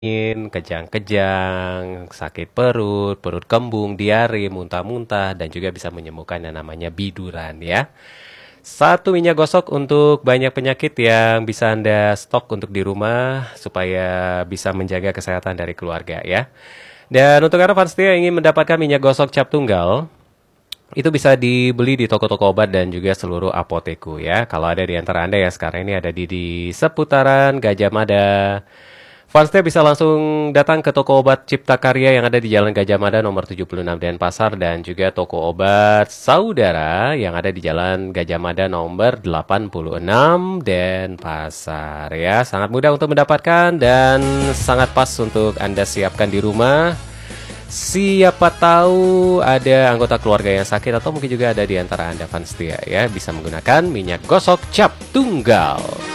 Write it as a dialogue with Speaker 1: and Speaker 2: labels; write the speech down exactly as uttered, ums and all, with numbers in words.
Speaker 1: kejang-kejang, sakit perut, perut kembung, diare, muntah-muntah, dan juga bisa menyembuhkan yang namanya biduran ya. Satu minyak gosok untuk banyak penyakit yang bisa Anda stok untuk di rumah supaya bisa menjaga kesehatan dari keluarga ya. Dan untuk Anda fans setia yang ingin mendapatkan minyak gosok cap tunggal, itu bisa dibeli di toko-toko obat dan juga seluruh apoteku ya. Kalau ada di antara Anda yang sekarang ini ada di, di seputaran Gajah Mada, fansnya bisa langsung datang ke toko obat Cipta Karya yang ada di Jalan Gajah Mada nomor tujuh puluh enam Denpasar dan juga toko obat Saudara yang ada di Jalan Gajah Mada nomor delapan puluh enam Denpasar ya. Sangat mudah untuk mendapatkan dan sangat pas untuk Anda siapkan di rumah. Siapa tahu ada anggota keluarga yang sakit atau mungkin juga ada di antara Anda fans setia ya, bisa menggunakan minyak gosok cap tunggal.